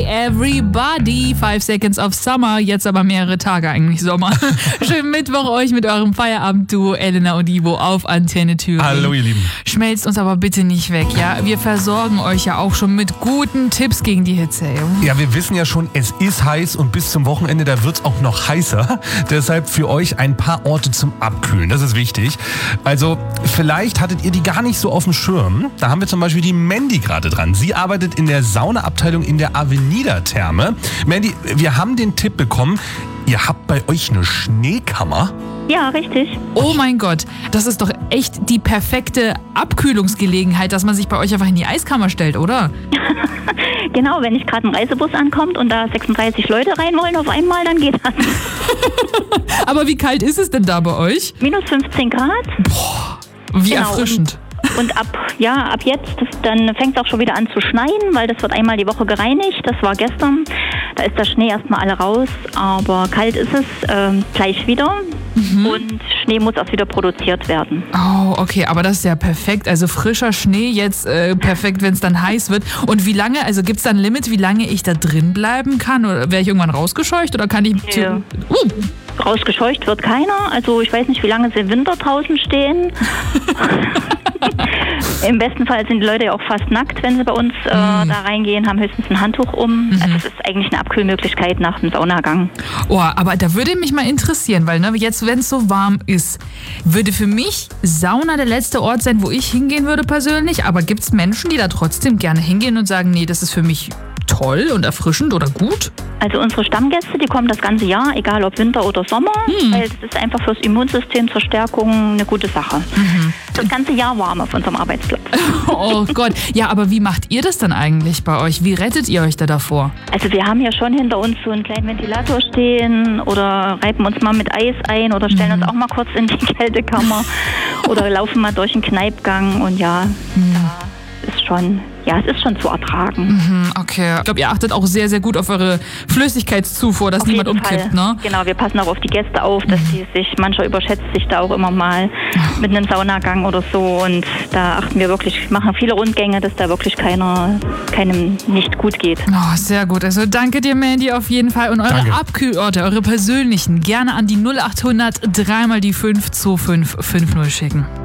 everybody. 5 Seconds of Summer. Jetzt aber mehrere Tage eigentlich Sommer. Schönen Mittwoch euch mit eurem Feierabendduo Elena und Ivo auf Antenne Thüringen. Hallo ihr Lieben. Schmelzt uns aber bitte nicht weg, ja? Wir versorgen euch ja auch schon mit guten Tipps gegen die Hitze. Ja, wir wissen ja schon, es ist heiß und bis zum Wochenende, da wird es auch noch heißer. Deshalb für euch ein paar Orte zum Abkühlen. Das ist wichtig. Also vielleicht hattet ihr die gar nicht so auf dem Schirm. Da haben wir zum Beispiel die Mandy gerade dran. Sie arbeitet in der Saunaabteilung in der Avenida Therme. Mandy, wir haben den Tipp bekommen, ihr habt bei euch eine Schneekammer. Ja, richtig. Oh mein Gott, das ist doch echt die perfekte Abkühlungsgelegenheit, dass man sich bei euch einfach in die Eiskammer stellt, oder? Genau, wenn nicht gerade ein Reisebus ankommt und da 36 Leute rein wollen auf einmal, dann geht das. Aber wie kalt ist es denn da bei euch? Minus 15 Grad. Wie Genau, erfrischend. Und ab jetzt, dann fängt es auch schon wieder an zu schneien, weil das wird einmal die Woche gereinigt. Das war gestern. Da ist der Schnee erstmal alle raus, aber kalt ist es gleich wieder. Und Schnee muss auch wieder produziert werden. Oh, okay, aber das ist ja perfekt. Also frischer Schnee jetzt perfekt, wenn es dann heiß wird. Und wie lange, also gibt es da ein Limit, wie lange ich da drin bleiben kann? Oder wäre ich irgendwann rausgescheucht oder kann ich... Ja. Rausgescheucht wird keiner. Also ich weiß nicht, wie lange sie im Winter draußen stehen. Im besten Fall sind die Leute ja auch fast nackt, wenn sie bei uns da reingehen, haben höchstens ein Handtuch um. Also es ist eigentlich eine Abkühlmöglichkeit nach dem Saunagang. Oh, aber da würde mich mal interessieren, weil jetzt, wenn es so warm ist, würde für mich Sauna der letzte Ort sein, wo ich hingehen würde persönlich. Aber gibt es Menschen, die da trotzdem gerne hingehen und sagen, nee, das ist für mich toll und erfrischend oder gut? Also unsere Stammgäste, die kommen das ganze Jahr, egal ob Winter oder Sommer, weil es ist einfach fürs Immunsystem zur Stärkung eine gute Sache. Das ganze Jahr warm auf unserem Arbeitsplatz. Oh Gott. Ja, aber wie macht ihr das dann eigentlich bei euch? Wie rettet ihr euch da davor? Also wir haben ja schon hinter uns so einen kleinen Ventilator stehen oder reiben uns mal mit Eis ein oder stellen uns auch mal kurz in die Kältekammer oder laufen mal durch den Kneipgang und da ist schon... Ja, es ist schon zu ertragen. Okay. Ich glaube, ihr achtet auch sehr, sehr gut auf eure Flüssigkeitszufuhr, dass niemand umkippt, ne? Genau, wir passen auch auf die Gäste auf, dass mancher überschätzt sich da auch immer mal mit einem Saunagang oder so. Und da achten wir wirklich, machen viele Rundgänge, dass da wirklich keinem nicht gut geht. Oh, sehr gut. Also danke dir, Mandy, auf jeden Fall. Und eure Abkühlorte, eure persönlichen, gerne an die 0800 3 mal die 52550 schicken.